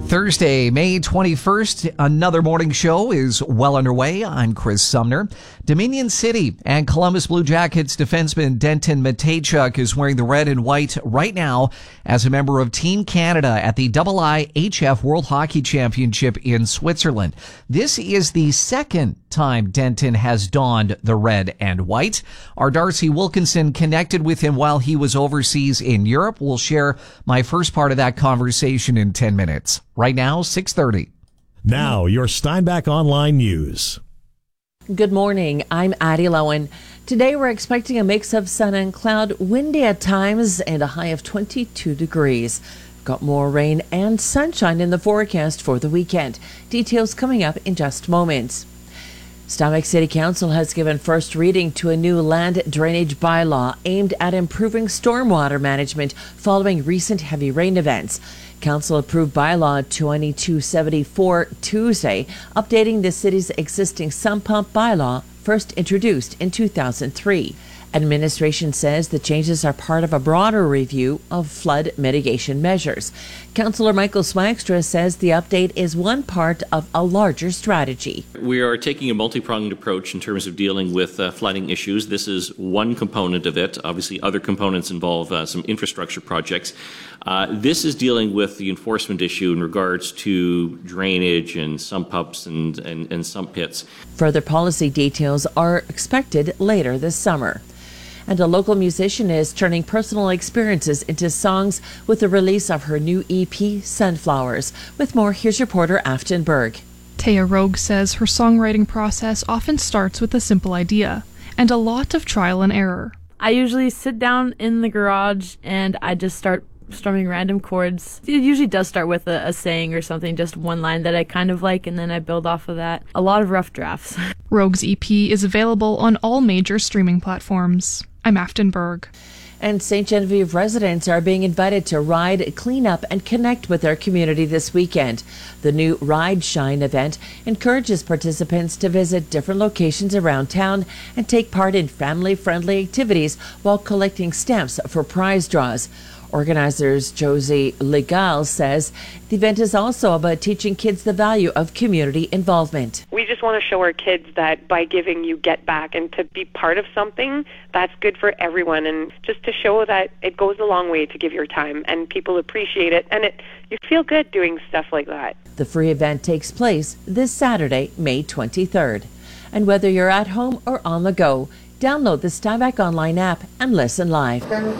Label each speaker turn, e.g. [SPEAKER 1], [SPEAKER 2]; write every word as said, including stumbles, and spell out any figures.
[SPEAKER 1] Thursday, May twenty-first, another morning show is well underway. I'm Chris Sumner. Dominion City and Columbus Blue Jackets defenseman Denton Mateychuk is wearing the red and white right now as a member of Team Canada at the I I H F World Hockey Championship in Switzerland. This is the second time Denton has donned the red and white. Our Darcy Wilkinson connected with him while he was overseas in Europe. We'll share my first part of that conversation in ten minutes. Right now, six thirty.
[SPEAKER 2] Now, your Steinbach Online News.
[SPEAKER 3] Good morning. I'm Addie Lowen. Today, we're expecting a mix of sun and cloud, windy at times, and a high of twenty-two degrees. Got more rain and sunshine in the forecast for the weekend. Details coming up in just moments. Steinbach City Council has given first reading to a new land drainage bylaw aimed at improving stormwater management following recent heavy rain events. Council approved bylaw twenty-two seventy-four Tuesday, updating the city's existing sump pump bylaw, first introduced in two thousand three. Administration says the changes are part of a broader review of flood mitigation measures. Councillor Michael Swagstra says the update is one part of a larger strategy.
[SPEAKER 4] We are taking a multi-pronged approach in terms of dealing with uh, flooding issues. This is one component of it. Obviously, other components involve uh, some infrastructure projects. Uh, this is dealing with the enforcement issue in regards to drainage and sump ups and, and, and sump pits.
[SPEAKER 3] Further policy details are expected later this summer. And a local musician is turning personal experiences into songs with the release of her new E P, Sunflowers. With more, here's reporter Afton Berg.
[SPEAKER 5] Taya Rogue says her songwriting process often starts with a simple idea and a lot of trial and error.
[SPEAKER 6] I usually sit down in the garage and I just start strumming random chords. It usually does start with a, a saying or something, just one line that I kind of like, and then I build off of that. A lot of rough drafts.
[SPEAKER 5] Rogue's E P is available on all major streaming platforms. I'm Afton Berg.
[SPEAKER 3] And Saint Genevieve residents are being invited to ride, clean up, and connect with their community this weekend. The new Ride Shine event encourages participants to visit different locations around town and take part in family-friendly activities while collecting stamps for prize draws. Organizers Josie Legal says the event is also about teaching kids the value of community involvement.
[SPEAKER 7] We just want to show our kids that by giving you get back, and to be part of something that's good for everyone, and just to show that it goes a long way to give your time and people appreciate it, and it you feel good doing stuff like that.
[SPEAKER 3] The free event takes place this Saturday, May twenty-third. And whether you're at home or on the go, download the Steinbach Online app and listen live.